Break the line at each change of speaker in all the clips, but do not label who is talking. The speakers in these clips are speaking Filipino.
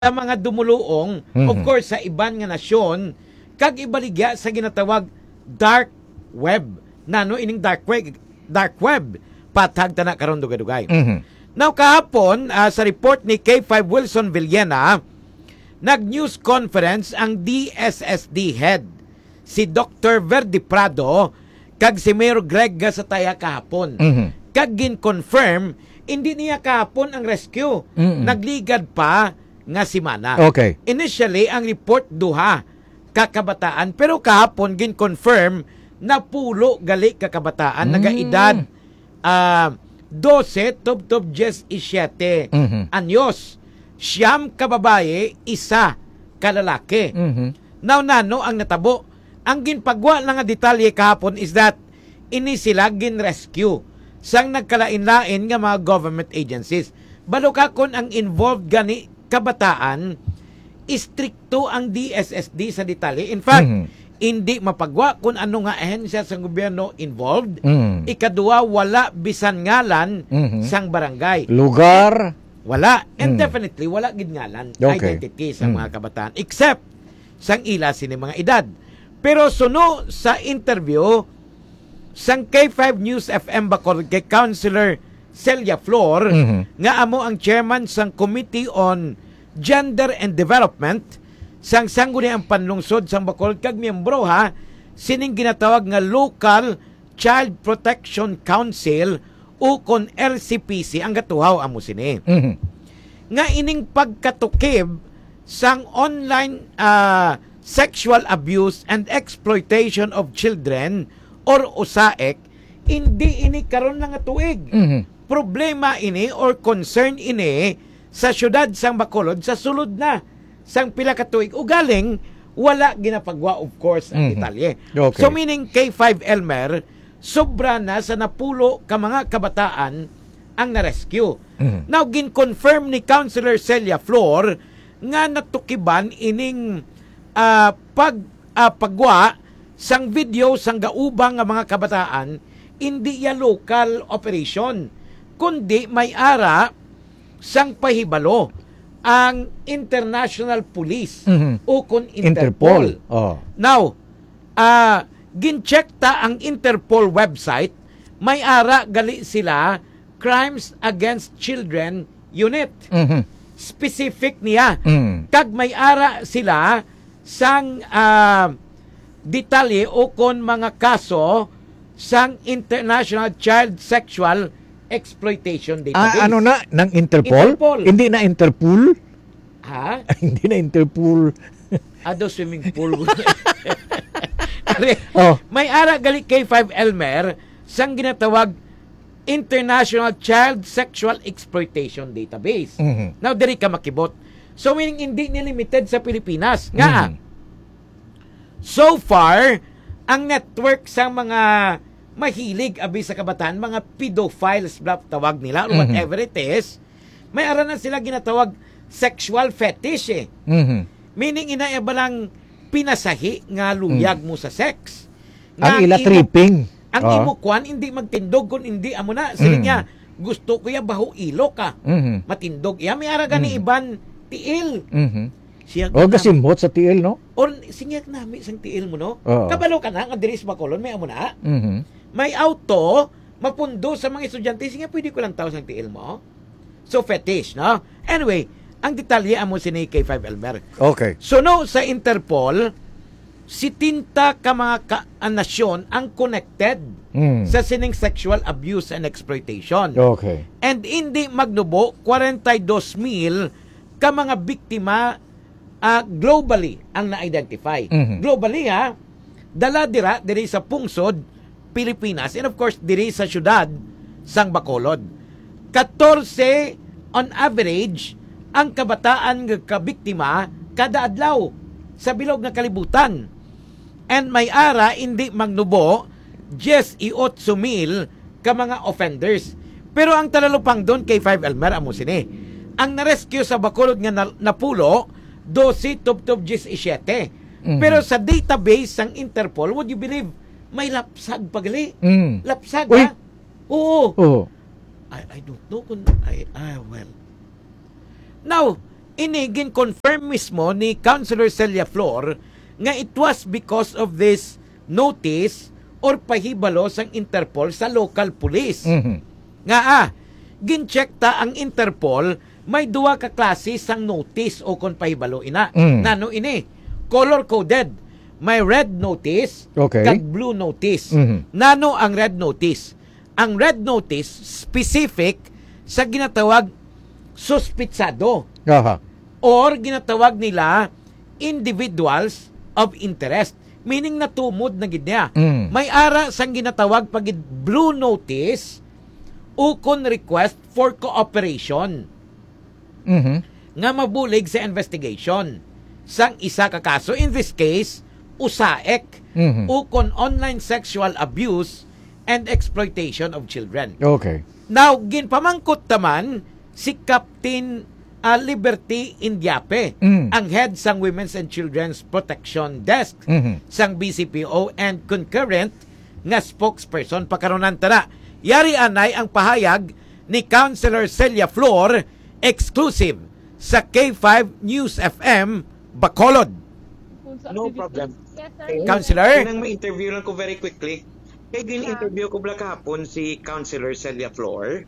sa mga dumuluong, of course, sa iban nga nasyon, kag ibaligya sa ginatawag dark web. Nano ining dark web, patag na karon dugay-dugay. Now, kahapon, sa report ni K5 Wilson Villena, nag-news conference ang DSSD head, si Dr. Verdi Prado, kag si Mayor Greg Gasataya kahapon. Kag gin-confirm, hindi niya kahapon ang rescue. Nagligad pa nga simana.
Okay.
Initially, ang report duha kakabataan, pero kahapon gin-confirm na pulo gali kakabataan, nagaedad 12 tub 17 anyos. Siyam kababaye, isa kalalaki. Now, nano ang natabo? Ang ginpagwa lang nga detalye kahapon is that ini sila gin-rescue sang nagkalain-lain nga mga government agencies. Balo ka kon ang involved gani kabataan, istrikto ang DSSD sa detalye. In fact, hindi mapagwa kung ano nga ahensya sa gobyerno involved. Ikadua, wala bisan ngalan sang barangay.
Lugar?
Wala. And definitely, wala gingalan identity sa mga kabataan. Except, sang ila sini mga edad. Pero suno sa interview, sang K5 News FM Bacolod kay Councilor Celia Flor, nga amo ang chairman sang Committee on Gender and Development, sang sangguniang panlungsod sang Bacolod, kag miyembro ha, sining ginatawag nga Local Child Protection Council o kon LCPC, ang gatuhaw amo sini. Nga ining pagkatukib sang online sexual abuse and exploitation of children or USAEC, hindi ini karon lang nga tuig. Problema ini or concern ini sa syudad sang Bacolod sa sulod na sang pila ka tuig. Ugaling wala ginapagwa, of course, ang detalye.
Okay.
So meaning K5 Elmer, sobra na sa napulo ka mga kabataan ang na-rescue. Now, gin-confirm ni Councilor Celia Flor nga natukiban ining pagwa sang video sang gaubang nga mga kabataan, hindi ya local operation, kundi may ara sang pahibalo ang International Police o kun Interpol. Now, gincheck ta ang Interpol website, may ara gali sila Crimes Against Children Unit. Specific niya. Kag may ara sila sang detalye o kon mga kaso sang International Child Sexual Exploitation Database.
Ano na? Ng Interpol? Hindi na Interpol?
Ha?
Hindi na Interpol.
Ado swimming pool. May ara gali K5 Elmer sang ginatawag International Child Sexual Exploitation Database. Now, diri ka makibot. So, meaning hindi nilimited sa Pilipinas. Nga, so far, ang network sa mga mahilig abi sa kabataan, mga pedophiles, tawag nila, or whatever it is, may ara na sila ginatawag sexual fetish Meaning, inaiba lang pinasahi nga luyag mo sa sex.
Ang ila tripping.
Ang imukwan, hindi magtindog kung hindi amo na. Sila niya, gusto ko ya baho ilo ka. Matindog. Ya, may ara gani iban tiil.
Gasimhot sa tiil, no?
Or singyak nami sang tiil mo, no? Kabalo ka na, ang diris Bacolod, may amo na. May auto, mapundo sa mga estudyante, singyak pwede ko lang tao sang tiil mo. So, fetish, no? Anyway, ang detalye amo sini K5 Elmer.
Okay.
So, no, sa Interpol, si tinta ka mga nasyon ang connected sa sining sexual abuse and exploitation.
Okay.
And hindi magnubo, 42,000 ka mga biktima globally ang na-identify. Globally, dala diri sa pungsod, Pilipinas, and of course, diri sa syudad, sang Bacolod. 14 on average ang kabataan nga kabiktima kada adlaw sa bilog nga kalibutan. And may ara, hindi magnubo, 18,000 ka mga offenders. Pero ang talalupang doon kay 5 Elmer amo sini. Ang na-rescue sa Bacolod nga napulo, 12 tub 17. Pero sa database ng Interpol, would you believe, may lapsag pagali. Lapsag, ha? Oo. I don't know kung, well. Now, inigin confirm mismo ni Councilor Celia Flor nga it was because of this notice or pahibalo sang Interpol sa local police. Nga gincheck ta ang Interpol, may duwa ka klase sang notice o kon pahibalo ina. Nano ini? Color-coded. May red notice, kag blue notice. Nano ang red notice? Ang red notice, specific sa ginatawag suspitsado. Or ginatawag nila individuals of interest. Meaning natumod na gid niya. May ara sang ginatawag pag blue notice ukon request for cooperation. Nga mabulig sa investigation sang isa ka kaso. In this case, USAEC, ukon online sexual abuse and exploitation of children. Now, ginpamangkot taman si Captain Liberty Indiape, ang head sang Women's and Children's Protection Desk sang BCPO and concurrent nga spokesperson pakaronan tana. Yari anay ang pahayag ni Councilor Celia Flor, exclusive sa K5 News FM Bacolod.
No problem.
Councilor?
Nang ma-interview lang ko very quickly. Kaya gin-interview ko bala kahapon si Councilor Celia Flor.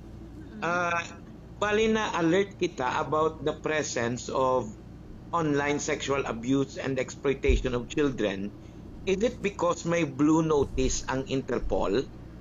Bali na alert kita about the presence of online sexual abuse and exploitation of children. Is it because may blue notice ang Interpol?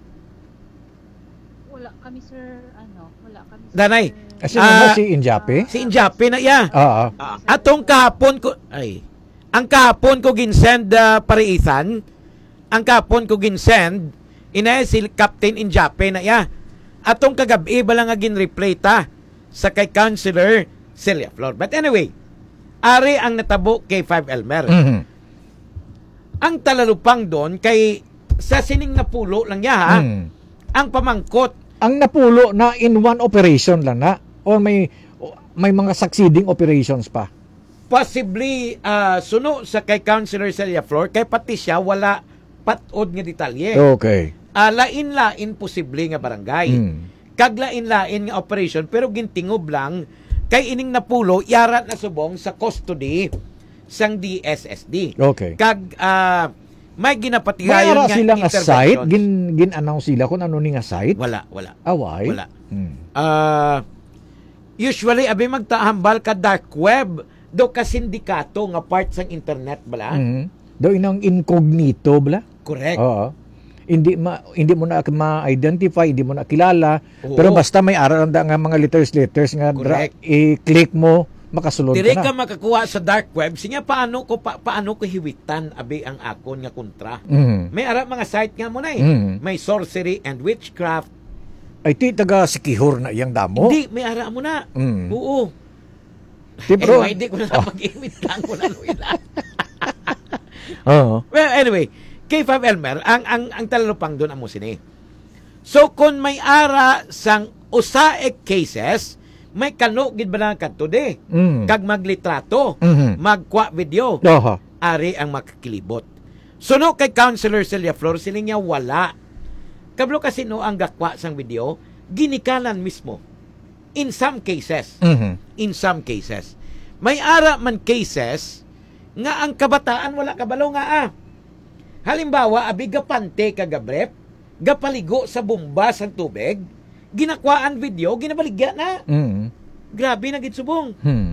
Wala kami, sir. Wala kami, sir.
Danay.
Kasi si Indiape?
Si Indiape na iya. Atong kahapon ko, ang kahapon ko ginsend pariisan, ang kahapon ko ginsend, inay si Captain Indiape na iya. Atong kagabi ba lang nga gin-replay ta sa kay Councilor Celia Flor. But anyway, ari ang natabo kay 5 Elmer. Ang talalupang doon kay sa sining napulo lang niya ang pamangkot.
Ang napulo na in one operation lang na o may mga succeeding operations pa?
Possibly suno sa kay Councilor Celia Flor kay pati siya wala patod nga detalye. Lain-lain posible nga barangay. Kag lain-lain nga operation pero gintingob lang kay ining napulo yara na subong sa custody sang DSSD. Kag may ginapatigayon nga
sila nga site, gin-announce sila kung ano ni nga site?
Wala.
Away?
Wala. Usually abi magtahambal ka dark web do ka sindikato nga part sang internet bala.
Do inang incognito bala?
Correct.
Hindi mo na ma-identify, hindi mo na kilala, pero basta may aranda nga mga letters nga i-click mo, makasulod
dire
ka na.
Ka makakuha sa dark web, sinya paano ko hiwitan abi ang akon nga kontra. May ara mga site nga mo na may sorcery and witchcraft.
Ay ti taga sikihor na iyang damo?
Hindi, may ara mo na. Oo.
Pero
hindi ko na pag-iwit lang ko na ila. Well, anyway, K5 Elmer, ang talalupang doon ang musini. So, kung may ara sang USAEC cases, may kano gid ba na kadto de? Kag maglitrato, magkwa video. Ari ang makakilibot. Suno kay Councilor Celia Flor, siling niya wala. Kablo kasi no ang gakwa sang video, ginikanan mismo. In some cases. In some cases. May ara man cases nga ang kabataan wala kabalo nga Halimbawa, abi gapante kagabrep, gapaligo sa bomba sa tubig, ginakwaan video, ginabaligya na. Grabe na gid subong.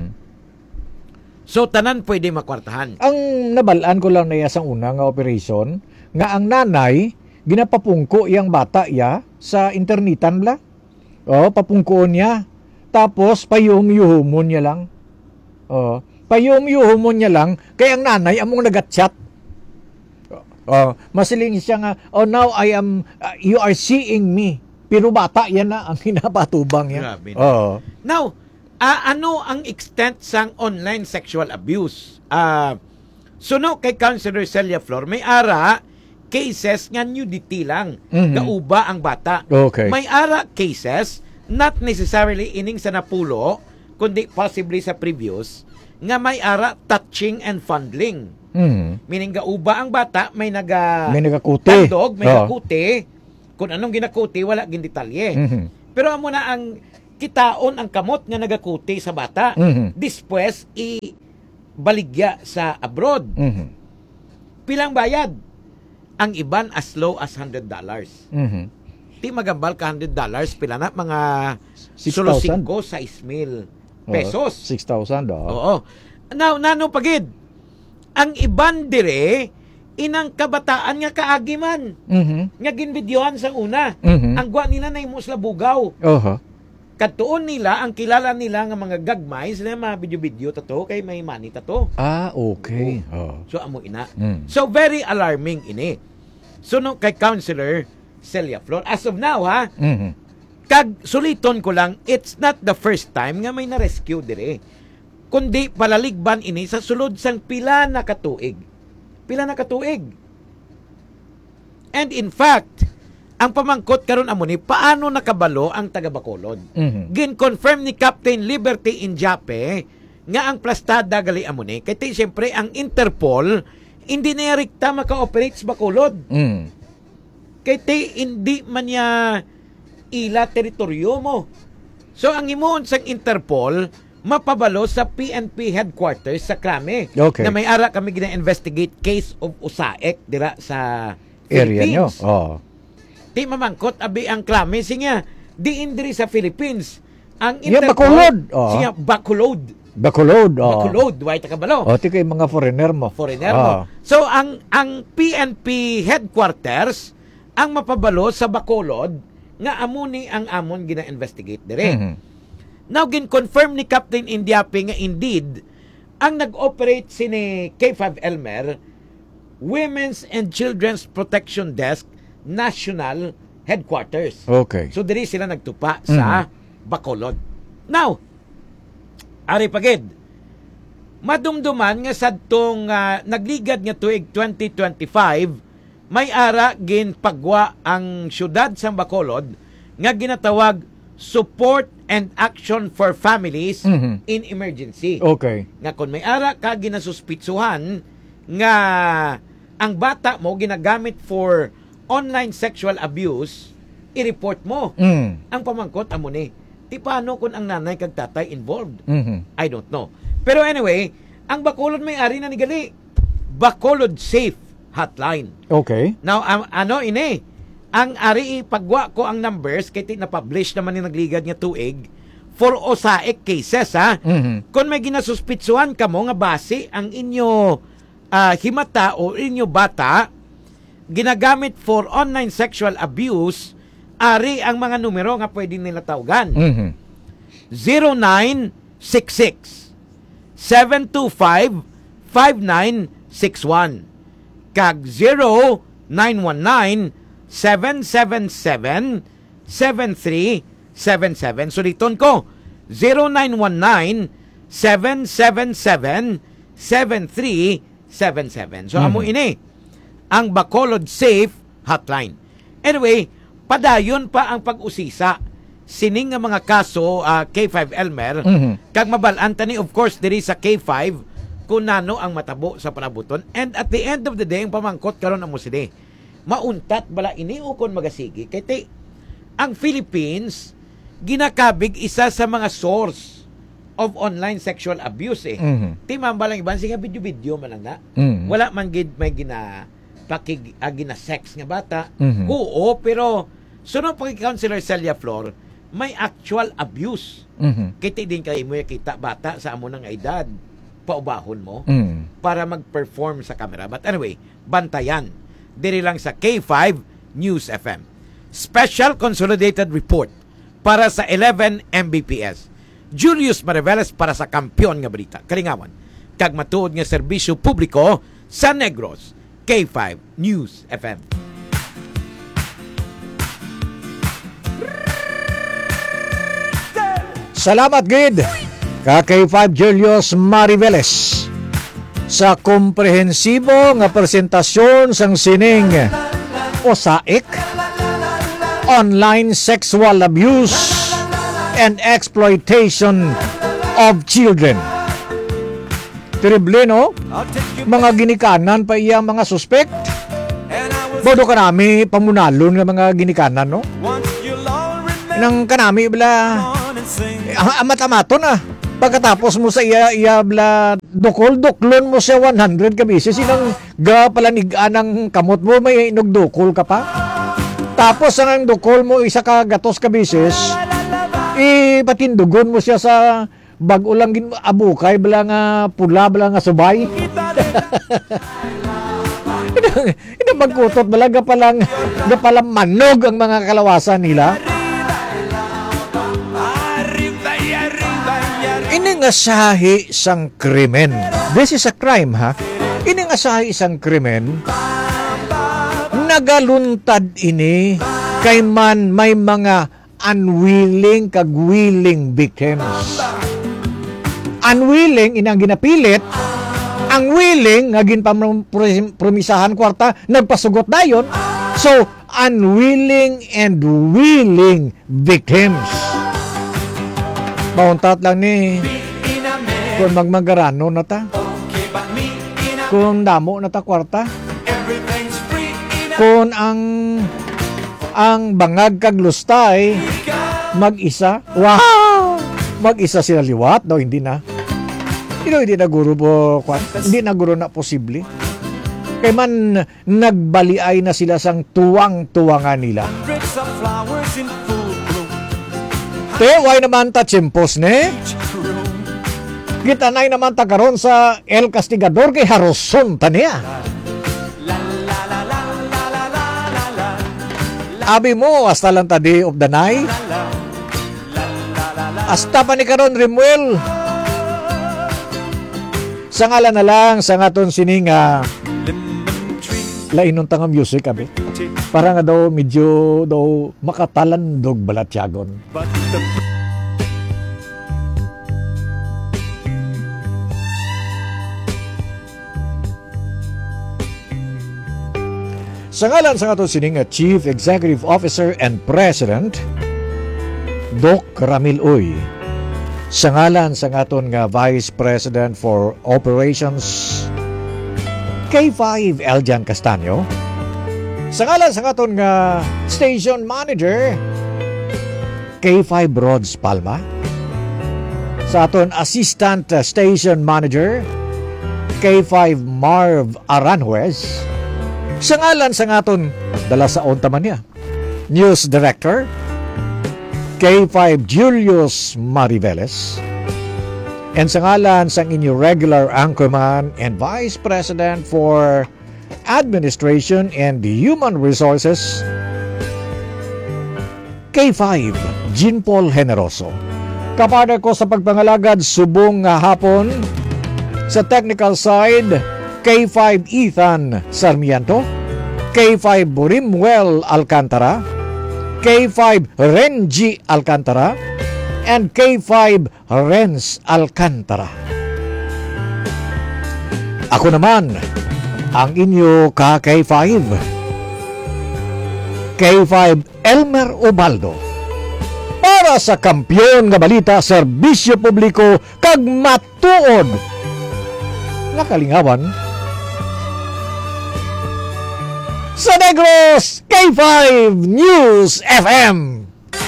So tanan pwede makwartahan.
Ang nabalaan ko lang na sa una nga operation, nga ang nanay ginapapungko iyang bata sa internetan bla. Papungkoon niya. Tapos payum-yuhumon niya lang. Payum-yuhumon niya lang kay ang nanay among nagatchat. Masiling siya nga, now I am, you are seeing me. Pero bata yan na ang hinapatubang yan.
Grabe. Now, ano ang extent sang online sexual abuse? Suno kay Councilor Celia Flor, may ara cases nga nudity lang. Gauba ang bata. May ara cases, not necessarily ining sa napulo, kundi possibly sa previous, nga may ara touching and fondling. Meaning gauba ang bata, may
nagakuti.
Tandog, may nagakuti. Kung anong ginakuti, wala gin detalye. Pero amo na ang kitaon ang kamot nga nagakuti sa bata. Dispwes, baligya sa abroad. Pilang bayad? Ang iban as low as $100. Ti magambal ka $100, pila na? Mga
6,000.
6,000 pesos.
6,000.
Oo. Now, nano pagid? Ang iban dire, inang kabataan nga kaagiman. Nga ginbidyohan sa una. Ang gwa nila na imos labugaw. Katuon nila, ang kilala nila nga mga gagmay, sila mga video-video tato, kay may money tato.
Okay.
So, amo ina. So, very alarming ini. So, no, kay Counselor Celia Flor, as of now, ha, kag suliton ko lang, it's not the first time nga may na-rescue dire. Kundi palaligban ini sa sulod sang pila na katuig. Pila na katuig. And in fact, ang pamangkot karon amo ni paano nakabalo ang taga Bacolod. Gin-confirm ni Captain Liberty Injape nga ang plastada gali amo ni kay siyempre ang Interpol hindi na rekta maka-operate sa Bacolod. Kay hindi man niya ila teritoryo mo. So ang imon sang Interpol mapabalo sa PNP headquarters sa Krame.
Okay.
Na may ara kami gina-investigate case of USAEC dira sa
Area nyo.
Philippines. Di mamangkot abi ang Krame siya diin diri sa Philippines. Ang
Bacolod.
Siya Bacolod.
Bacolod.
Why ta kabalo?
Ti kay mga foreigner mo.
So ang PNP headquarters ang mapabalo sa Bacolod nga amo ni ang amon gina-investigate dire. Now, gin-confirm ni Captain Indiape nga indeed, ang nag-operate sini K5 Elmer, Women's and Children's Protection Desk, National Headquarters.
Okay.
So, diri sila nagtupa sa Bacolod. Now, ari pagid, madumduman nga sadtong nagligad nga tuig 2025, may ara ginpagwa ang syudad sa Bacolod nga ginatawag Support and Action for Families in Emergency.
Okay.
Nga kung may ara ka ginasuspitsuhan nga ang bata mo ginagamit for online sexual abuse, i-report mo. Ang pamangkot amo ni. Ti paano kung ang nanay kag tatay involved? I don't know. Pero anyway, ang Bacolod may ari na ni gali. Bacolod Safe Hotline.
Okay.
Now, ano ini? Ang ari ipagwa ko ang numbers kay na-publish naman ni nagligad nga tuig for OSAEC cases, ha? Kung may ginasuspitsuhan ka mo nga base ang inyo himata o inyo bata ginagamit for online sexual abuse, ari ang mga numero nga pwede nila tawagan. 0966 725 5961 kag 0919 777-7377. Suliton ko, 0919-777-7377. So, amo ini, ang Bacolod Safe Hotline. Anyway, padayon pa ang pag-usisa. Sining nga mga kaso, K5 Elmer, kag mabalanta ni, of course, diri sa K5, kung nano ang matabo sa panabuton. And at the end of the day, ang pamangkot karon amo sini. Mauntat bala ini o kon magasigi kay ang Philippines ginakabig isa sa mga source of online sexual abuse Ti mambalang iban nga video man lang na. Wala man gid may gina sex nga bata. Oo, pero sunod pag Counselor Celia Flor, may actual abuse. Kay din kay mo kita bata sa amo nang edad paubahon mo para mag-perform sa camera. But anyway, bantayan diri lang sa K5 News FM. Special Consolidated Report para sa 11 Mbps. Julius Mariveles para sa Kampiyon nga Balita. Kalingawan, kag matuod nga serbisyo publiko sa Negros. K5 News FM.
Salamat gid ka K5 Julius Mariveles sa komprehensibo nga presentasyon sang sining OSAEC, Online Sexual Abuse and Exploitation of Children. Terrible, no? Mga ginikanan pa iya mga suspect. Bodo kanami pamunalon nga mga ginikanan, no? Nang kanami bala Amat-amato na. Pagkatapos mo sa iya duklon mo siya 100 ka beses, sinang palanigaan ng kamot mo, may inugdukol ka pa. Tapos ang dukol mo isa ka gatos ka beses, patindugon mo siya sa bago lang abukay, bala nga pula, bala nga subay. Ina magkutot, bala gapalang manog ang mga kalawasan nila. Iningasahi isang krimen. This is a crime, ha? Iningasahi isang krimen. Nagaluntad ini kay man may mga unwilling kag willing victims. Unwilling inang ginapilit, ang willing nga ginpromisahan kwarta nagpasugot dayon. So unwilling and willing victims. Mauntat lang ni kung magmagarano na ta, kung damo na ta kwarta, kung ang bangag kag lustay mag-isa. Wow! Mag-isa sila liwat daw, hindi na. Hindi na guro po, hindi na guro na posible. Kaya man nagbaliay na sila sang tuwang-tuwangan nila. Why naman ta chimpos ne? Gitanay naman ta karon sa El Castigador kay haroson ta niya. Abi mo hasta lang ta day of the night. Hasta pa ni karon Rimuel. Sa ngalan na lang sa ngaton sininga lainon ta nga music abi. Para nga daw medyo daw makatalandog balatyagon. Sa ngalan sa aton sining Chief Executive Officer and President Doc Ramil Uy. Sa ngalan sa aton nga Vice President for Operations K5 Eljan Castaño. Sa ngalan sa aton nga Station Manager K5 Rods Palma. Sa aton Assistant Station Manager K5 Marv Aranjuez. Sa ngalan sa aton dala sa onta man niya News Director K5 Julius Mariveles. And sa ngalan sa inyo regular anchorman and Vice President for Administration and Human Resources K5 Jean Paul Generoso. Kapartner ko sa pagpangalagad subong nga hapon sa technical side K5 Ethan Sarmiento, K5 Burimwell Alcantara, K5 Renji Alcantara, and K5 Renz Alcantara. Ako naman ang inyo ka-K5 K5 Elmer Ubaldo para sa kampyon nga balita, serbisyo publiko kag matuod nga kalingawan sa Negros K5 News FM.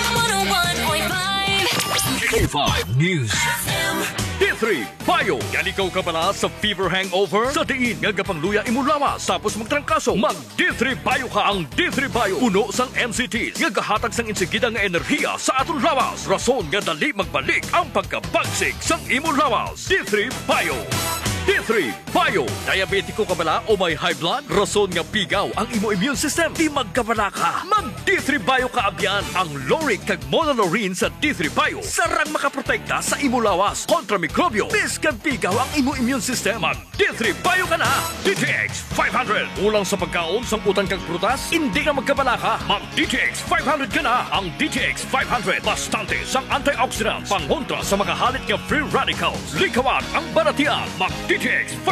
K5 News FM. D3 Bayo. Yan ikaw ka pala sa fever hangover? Sa diin nga gapangluya imo lawas tapos magtrangkaso. Mag D3 Bayo ka. Ang D3 Bayo puno sang MCTs nga gahatag sang insigida nga enerhiya sa aton lawas. Rason nga dali magbalik ang pagkabagsik sang imo lawas. D3 Bayo. D3 Bayo. Diabetiko ka bala o may high blood? Rason nga pigaw ang imo immune system. Di magkabala ka. Mag D3 Bayo ka abyan. Ang Loric kag Monolorine sa D3 Bayo sarang makaprotekta sa imo lawas kontra mikrobyo. Biskan pigaw ang imo immune system. Mag D3 Bayo ka na. DTX 500. Ulang sa pagkaon sang utang kag prutas, hindi ka magkabala ka. Mag DTX 500 ka na. Ang DTX 500 bastante sang antioxidants pangontra sa mga halit nga free radicals. Likawan ang baratian. Mag DTX 500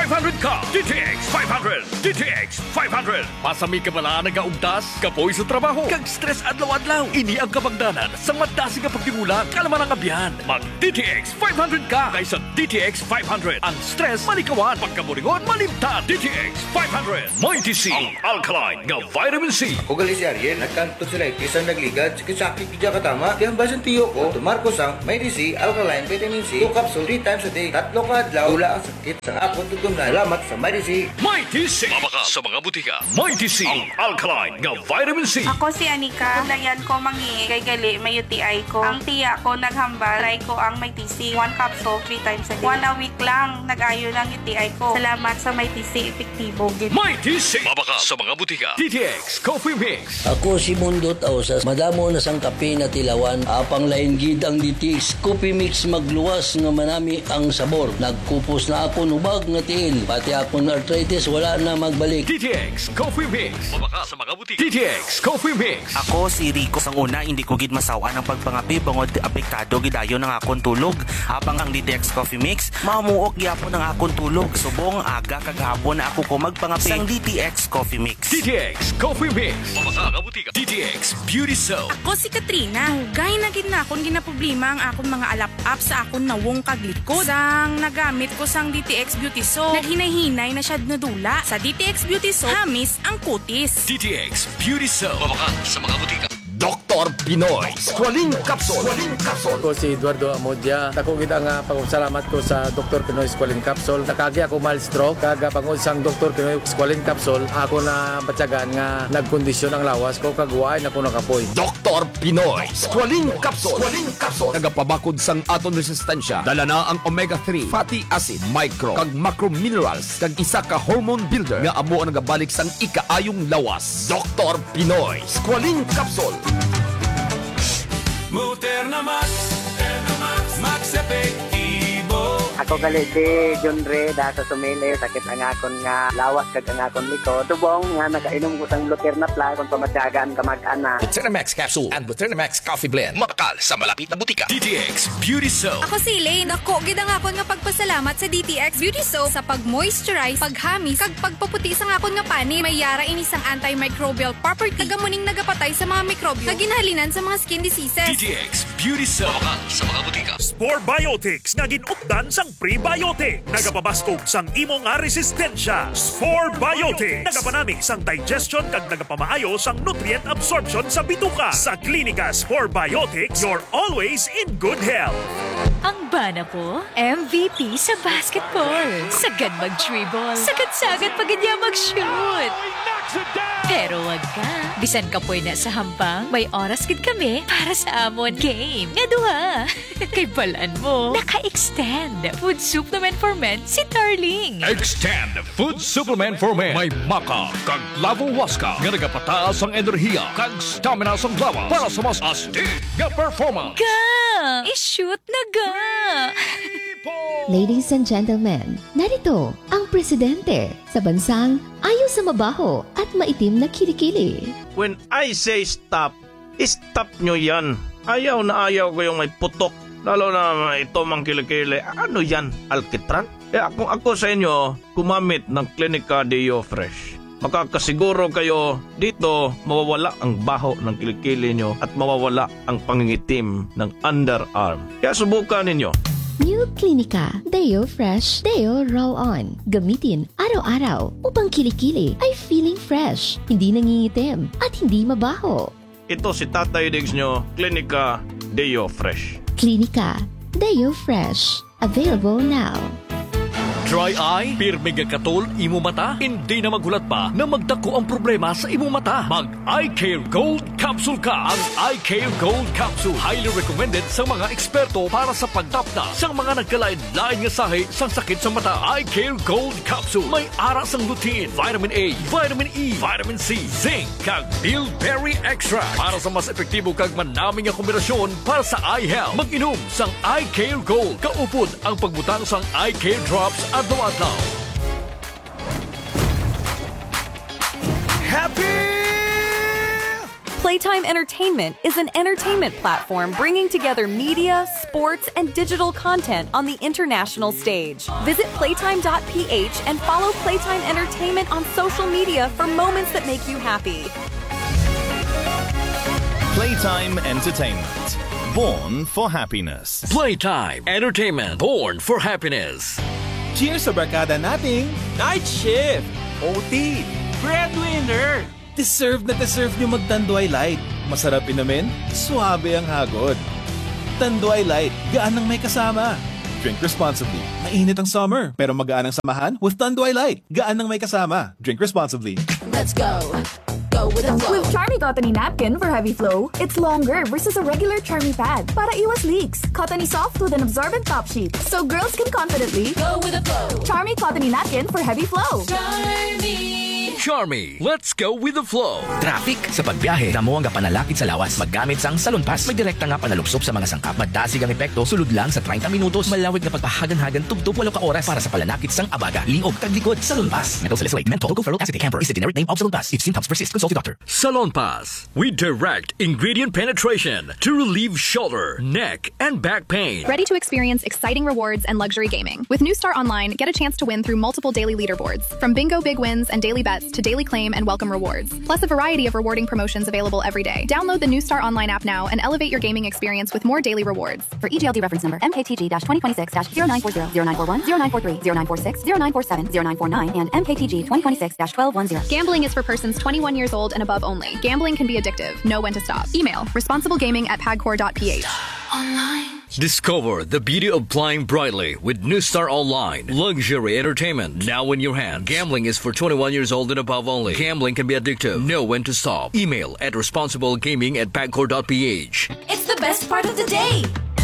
500K. DTX 500. DTX 500. Pasami ka bala nagaugdas, kapoy sa trabaho, kag stress adlaw-adlaw. Ini ang kabagdanan sa madasi nga pagtingulang kalaman ang abyan. Mag DTX 500K kaysa DTX 500. Ang stress malikawan, pagkaburingon malimtan. DTX 500. Mighty C, ang alkaline nga vitamin C.
Ugali si Ariel, nagkanto sila isang nagligad, sakit ka katama. Di ang basan tiyo ko, tumarko sang may DC, alkaline, vitamin C, 2 capsule 3 times a day. 3 ka adlaw, wala ang sakit sa akong tutong na. Salamat sa may DC.
Mighty C. Mabaka sa mga butika. Mighty C, ang alkaline nga vitamin C.
Ako si Anika. Dayan ko mangi kay gali may UTI ko. Ang tiya ko naghambal, try ko ang may TC. 1 capsule 3 times a day. 1 a week lang, nag-ayo ng UTI ko. Salamat sa may TC, epektibo.
Mighty C. Mabaka sa mga butika. DTX Coffee Mix.
Ako si Mundo Tausas, madamo na sang kape na tilawan, apang lain gid ang DTX Coffee Mix magluwas nga manami ang sabor. Nagkupos na ako nubag nga tiil, pati akong arthritis wala na magbalik.
DTX Coffee Mix. Mabaka sa mga butika. DTX Coffee Mix.
Ako si Rico. Sang una, hindi ko gid masawa ng pagpangapi bangod apektado gidayo ng akong tulog. Habang ang DTX Coffee Mix, mamuok gyapon ang akong tulog. Subong aga kaghapon na ako ko magpangapi sang DTX Coffee Mix.
DTX Coffee Mix. Mabaka sa butika. DTX Beauty Soap.
Ako si Katrina. Hugay na gid na akong ginaproblema ang akong mga alap-up sa akong nawong kaglikod. Sang nagamit ko sang DTX Beauty Soap, naghinay-hinay na siya nadula. Sa DTX Beauty Soap, hamis ang kutis.
DTX Beauty Soap. Mabaka sa mga butika. Dr. Pinoy Squalene Capsule.
Ako si Eduardo Amodia. Ako kita nga pagpasalamat ko sa Dr. Pinoy Squalene Capsule. Nakagi ako mild stroke. Kaga pangod sang Dr. Pinoy Squalene Capsule, ako na batyagan nga nagkondisyon ang lawas ko kagwaay na ko nakapoy.
Dr. Pinoy Squalene Capsule. Nagapabakod sang aton resistensya. Dala na ang omega-3 fatty acid, micro kag macro minerals kag isa ka hormone builder nga amo ang nagabalik sang ikaayong lawas. Dr. Pinoy Squalene Capsule.
Muterna Max, Max Epektibo.
Ako gali si John Ray da sa Sumile, sakit ang akon nga lawas kag ang akon likod. Tubong nga nakainom ko sang Luterna Plus kung pamatyagan kamag-ana.
Luterna-Max Capsule and Luterna-Max Coffee Blend. Makakal sa malapit na butika. DTX Beauty Soap.
Ako si Elaine. Ako, gid ang akon nga pagpasalamat sa DTX Beauty Soap sa pag-moisturize, paghamis, kag pagpaputi sa akon nga pani. May yara ini sang antimicrobial property. Tagamuning nagapatay sa mga mikrobyo. Kaginhalinan sa mga skin diseases.
DTX Beauty Soap. Makakal sa mga butika.
Spore Biotics nga ginupdan sang prebiotic. Nagapabaskog sang imo nga resistensya. Spore Biotics. Nagapanami sang digestion kag nagapamaayo sang nutrient absorption sa bituka. Sa Klinika Spore Biotics, you're always in good health.
Ang bana po, MVP sa basketball. Sagad mag-dribble. Sagad-sagad pag niya mag-shoot. Pero wag ka. Bisan ka po na sa hambang, may oras gid kami para sa amon game. Nga duha. Kay balaan mo, naka-extend. Food supplement for men si Darling.
Extend Food Supplement for Men. May maka kag lavo waska nga nagapataas ang enerhiya kag stamina sang lawas para sa mas astig nga performance.
Ga! I-shoot na ga!
Ladies and gentlemen, narito ang presidente sa bansang ayaw sa mabaho at maitim na kilikili.
When I say stop, stop nyo yan. Ayaw na ayaw ko yung may putok. Lalo na ito mang kilikili. Ano yan? Alkitran? Kung ako sa inyo, kumamit ng Klinika Deo Fresh. Makakasiguro kayo dito mawawala ang baho ng kilikili nyo at mawawala ang pangingitim ng underarm. Kaya subukan ninyo.
New Klinika Deo Fresh Deo Roll-On. Gamitin araw-araw upang kilikili ay feeling fresh, hindi nangingitim at hindi mabaho.
Ito si Tatay Diggs nyo, Klinika Deo Fresh.
Klinika Deo Fresh. Available now.
Dry eye? Pirmi katol imo mata? Hindi na magulat pa na magdako ang problema sa imo mata. Mag Eye Care Gold Capsule ka. Ang Eye Care Gold Capsule highly recommended sa mga eksperto para sa pagtapna sa mga nagkalain-lain nga sahi sa sakit sa mata. Eye Care Gold Capsule may ara sang lutein, vitamin A, vitamin E, vitamin C, zinc, kag bilberry extract para sa mas epektibo kag manaming nga kombinasyon para sa eye health. Mag-inom sang Eye Care Gold. Kaupod ang pagbutang sang Eye Care Drops adlaw-adlaw.
Happy
Playtime Entertainment is an entertainment platform bringing together media, sports, and digital content on the international stage. Visit playtime.ph and follow Playtime Entertainment on social media for moments that make you happy.
Playtime Entertainment. Born for happiness.
Playtime Entertainment. Born for happiness.
Cheers sa barkada nating Night Shift, OT, Breadwinner. Deserve nyo mag-Tanduay Light. Masarap inumin, suabe ang hagod. Tanduay Light, gaan ng may kasama. Drink responsibly. Mainit ang summer, pero magaan ang samahan with Tanduay Light. Gaan ng may kasama. Drink responsibly.
Let's go. Go with the flow.
With Charmy Cottony Napkin for heavy flow, it's longer versus a regular Charmy pad. Para iwas leaks. Cottony soft with an absorbent top sheet. So girls can confidently
go with the flow.
Charmy Cottony Napkin for heavy flow.
Charmy, let's go with the flow.
Traffic sa pagbiyahe, damo ang panalakit sa lawas. Maggamit sang Salon Pass. May direkta nga panalupsop sa mga sangkap. Madasig ang epekto, sulod lang sa 30 minutos. Malawig na pagpahagan-hagan, tugtog 8 ka oras para sa palanakit sang abaga. Liog, taglikod, Salon Pass. Methyl salicylate, menthol, tocoferol acetate camphor is the generic name of Salon Pass. If symptoms persist, consult your doctor.
Salon Pass. We direct ingredient penetration to relieve shoulder, neck, and back pain.
Ready to experience exciting rewards and luxury gaming. With New Star Online, get a chance to win through multiple daily leaderboards. From bingo big wins and daily bets to daily claim and welcome rewards. Plus a variety of rewarding promotions available every day. Download the New Star Online app now and elevate your gaming experience with more daily rewards.
For EGLD reference number MKTG-2026-0940, 0941, 0943, 0946, 0947, 0949, and MKTG 2026-1210.
Gambling is for persons 21 years old and above only. Gambling can be addictive. Know when to stop. Email responsiblegaming@pagcor.ph.
Online.
Discover the beauty of flying brightly with New Star Online. Luxury entertainment now in your hand. Gambling is for 21 years old and above only. Gambling can be addictive. Know when to stop. Email at responsiblegaming@pagcor.ph.
It's the best part of the day.